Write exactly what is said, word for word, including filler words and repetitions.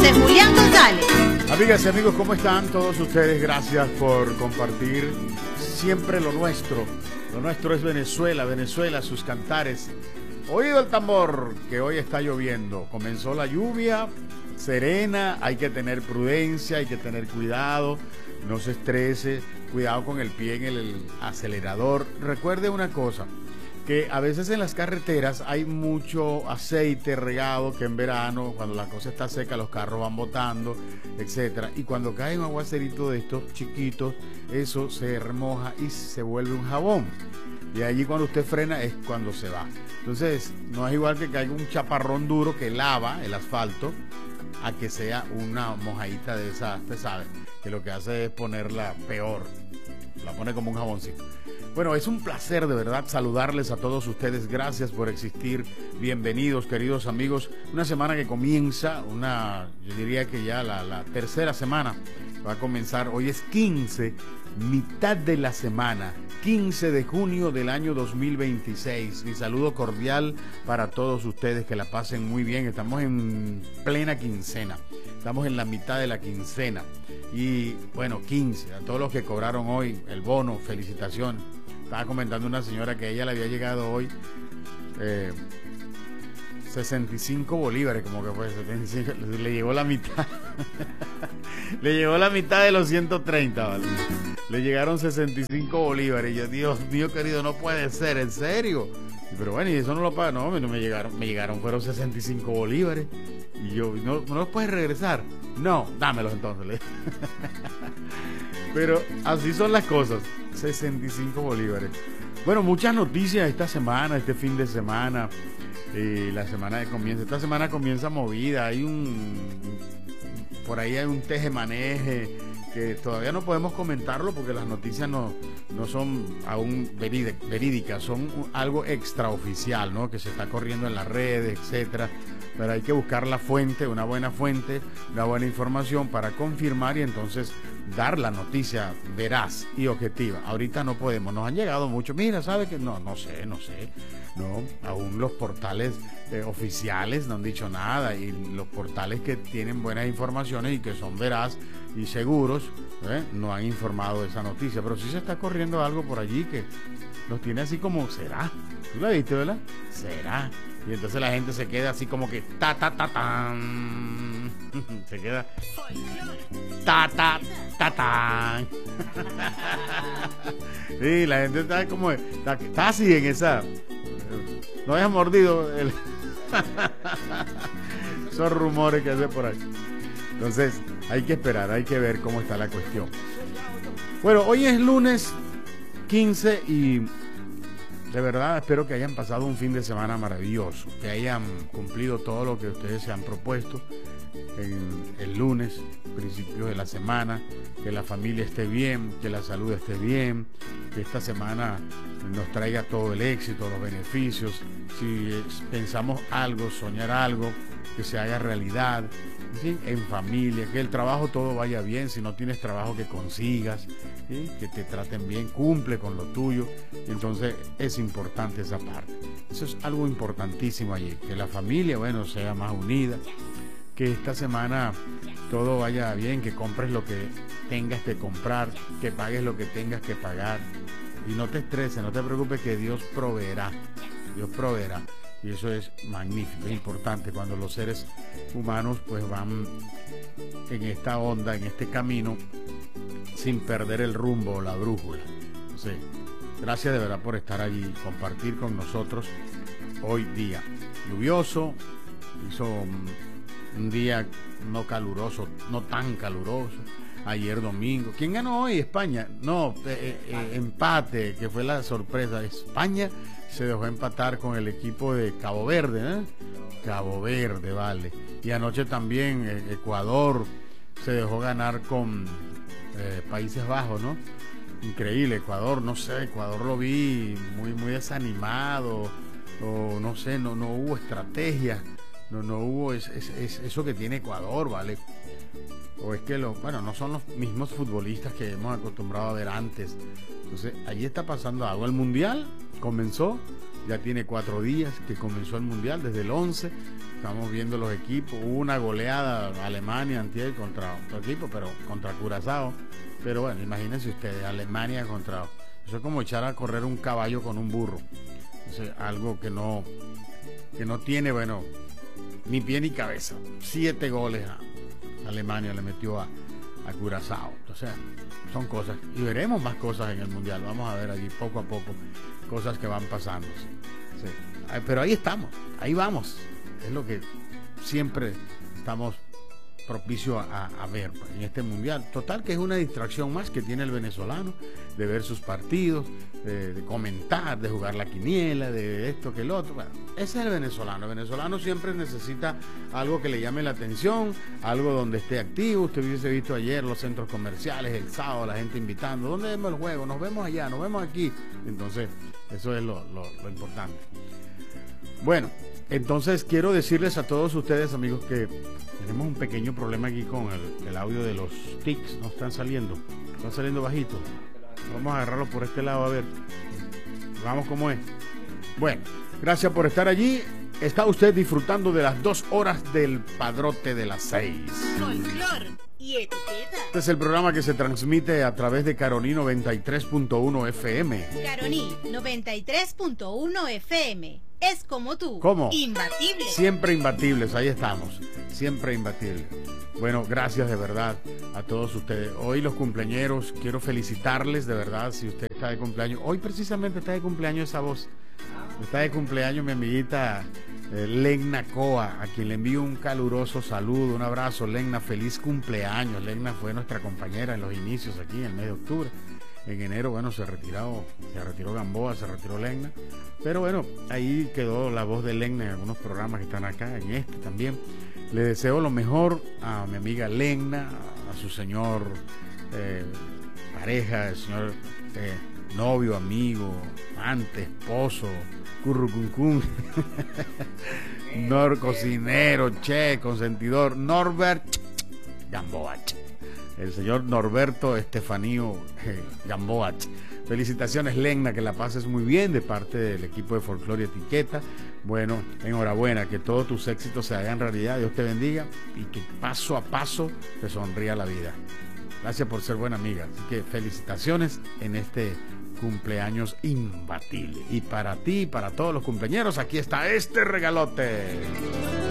José Julián González. Amigas y amigos, ¿cómo están todos ustedes? Gracias por compartir siempre lo nuestro. Lo nuestro es Venezuela, Venezuela, sus cantares. Oído el tambor, que hoy está lloviendo. Comenzó la lluvia serena, hay que tener prudencia, hay que tener cuidado, no se estrese, cuidado con el pie en el acelerador. Recuerde una cosa, que a veces en las carreteras hay mucho aceite regado, que en verano, cuando la cosa está seca, los carros van botando, etcétera. Y cuando cae un aguacerito de estos chiquitos, eso se remoja y se vuelve un jabón. Y allí cuando usted frena es cuando se va. Entonces, no es igual que caiga un chaparrón duro que lava el asfalto, a que sea una mojadita de esa, usted sabe, que lo que hace es ponerla peor, la pone como un jaboncito. Bueno, es un placer de verdad saludarles a todos ustedes. Gracias por existir. Bienvenidos, queridos amigos. Una semana que comienza, una, yo diría que ya la, la tercera semana va a comenzar. Hoy es quince, mitad de la semana, quince de junio del año dos mil veintiséis. Mi saludo cordial para todos ustedes, que la pasen muy bien. Estamos en plena quincena, estamos en la mitad de la quincena. Y bueno, quince, a todos los que cobraron hoy el bono, felicitaciones. Estaba comentando una señora que a ella le había llegado hoy eh, sesenta y cinco bolívares, como que fue setenta y cinco, le llegó la mitad. Le llegó la mitad de los ciento treinta, ¿vale? Le llegaron sesenta y cinco bolívares. Y yo, Dios mío querido, no puede ser, ¿en serio? Pero bueno, y eso no lo paga. No, no me llegaron, me llegaron, fueron sesenta y cinco bolívares. Y yo, ¿no, no los puedes regresar? No, dámelos entonces. Pero así son las cosas. sesenta y cinco bolívares. Bueno, muchas noticias esta semana, este fin de semana. Eh, la semana de comienza. Esta semana comienza movida. Hay un... Por ahí hay un tejemaneje que todavía no podemos comentarlo porque las noticias no, no son aún verídicas, son algo extraoficial, ¿no? Que se está corriendo en las redes, etcétera. Pero hay que buscar la fuente, una buena fuente, una buena información para confirmar y entonces dar la noticia veraz y objetiva. Ahorita no podemos, nos han llegado mucho. Mira, ¿sabe qué? No, no sé, no sé. No, aún los portales eh, oficiales no han dicho nada, y los portales que tienen buenas informaciones y que son veraz y seguros, ¿eh? No han informado de esa noticia. Pero sí se está corriendo algo por allí que nos tiene así como, ¿será? ¿Tú la viste, verdad? ¿Será? Y entonces la gente se queda así como que ta ta ta tan. Se queda ta ta ta tan. Sí, la gente está como está, está así en esa. No hayas mordido el... Son rumores que hace por ahí. Entonces hay que esperar, hay que ver cómo está la cuestión. Bueno, hoy es lunes quince y de verdad espero que hayan pasado un fin de semana maravilloso, que hayan cumplido todo lo que ustedes se han propuesto en el lunes, principios de la semana, que la familia esté bien, que la salud esté bien, que esta semana nos traiga todo el éxito, los beneficios. Si pensamos algo, soñar algo, que se haga realidad, en fin, en familia, que el trabajo todo vaya bien. Si no tienes trabajo, que consigas, ¿sí? Que te traten bien, cumple con lo tuyo. Entonces es importante esa parte. Eso es algo importantísimo allí, que la familia, bueno, sea más unida, que esta semana todo vaya bien, que compres lo que tengas que comprar, que pagues lo que tengas que pagar. Y no te estreses, no te preocupes, que Dios proveerá. Dios proveerá. Y eso es magnífico, es importante cuando los seres humanos pues van en esta onda, en este camino, sin perder el rumbo o la brújula. Entonces, gracias de verdad por estar allí, compartir con nosotros hoy día. Lluvioso, hizo un día no caluroso, no tan caluroso. Ayer domingo. ¿Quién ganó hoy? España. No, eh, eh, empate, que fue la sorpresa. España se dejó empatar con el equipo de Cabo Verde, ¿eh? Cabo Verde, vale. Y anoche también eh, Ecuador se dejó ganar con eh, Países Bajos, ¿no? Increíble, Ecuador, no sé, Ecuador lo vi muy, muy desanimado, o no sé, no, no hubo estrategia, no, no hubo es, es, es eso que tiene Ecuador, ¿vale? O es que los, bueno, no son los mismos futbolistas que hemos acostumbrado a ver antes. Entonces, allí está pasando algo. El Mundial comenzó, ya tiene cuatro días que comenzó el Mundial, desde el once, estamos viendo los equipos. Hubo una goleada Alemania antier contra otro equipo, pero contra Curazao. Pero bueno, imagínense ustedes, Alemania contra... Eso es como echar a correr un caballo con un burro. Eso es algo que no, que no tiene, bueno, ni pie ni cabeza. Siete goles a Alemania le metió a, a Curazao. O sea, son cosas. Y veremos más cosas en el Mundial. Vamos a ver allí poco a poco cosas que van pasando. Sí. Sí. Pero ahí estamos, ahí vamos. Es lo que siempre estamos propicio a, a ver en este mundial. Total que es una distracción más que tiene el venezolano de ver sus partidos, de, de comentar, de jugar la quiniela, de esto que el otro. Bueno, ese es el venezolano. El venezolano siempre necesita algo que le llame la atención, algo donde esté activo. Usted hubiese visto ayer los centros comerciales, el sábado, la gente invitando. ¿Dónde vemos el juego? Nos vemos allá, nos vemos aquí. Entonces, eso es lo, lo, lo importante. Bueno, entonces quiero decirles a todos ustedes, amigos, que tenemos un pequeño problema aquí con el, el audio de los tics. No están saliendo, están saliendo bajitos. Vamos a agarrarlo por este lado a ver. Vamos como es. Bueno, gracias por estar allí. Está usted disfrutando de las dos horas del Padrote de las seis. Folclor y etiqueta. Este es el programa que se transmite a través de Caroní noventa y tres punto uno F M. Caroní noventa y tres punto uno F M. Es como tú. ¿Cómo? Imbatible. Siempre imbatibles, ahí estamos. Siempre imbatibles. Bueno, gracias de verdad a todos ustedes. Hoy los cumpleañeros, quiero felicitarles de verdad si usted está de cumpleaños. Hoy precisamente está de cumpleaños esa voz. Está de cumpleaños mi amiguita eh, Legna Coa, a quien le envío un caluroso saludo, un abrazo. Legna, feliz cumpleaños. Legna fue nuestra compañera en los inicios aquí en el mes de octubre. En enero, bueno, se retiró, se retiró Gamboa, se retiró Legna. Pero bueno, ahí quedó la voz de Legna en algunos programas que están acá, en este también. Le deseo lo mejor a mi amiga Legna, a su señor eh, pareja, el señor eh, novio, amigo, amante, esposo, currucuncún, Nor, cocinero, che, consentidor, Norbert Gamboa. El señor Norberto Estefanío eh, Gamboa. Felicitaciones, Legna, que la pases muy bien de parte del equipo de Folclor y Etiqueta. Bueno, enhorabuena, que todos tus éxitos se hagan realidad, Dios te bendiga y que paso a paso te sonría la vida. Gracias por ser buena amiga. Así que felicitaciones en este cumpleaños imbatible. Y para ti y para todos los cumpleañeros, aquí está este regalote.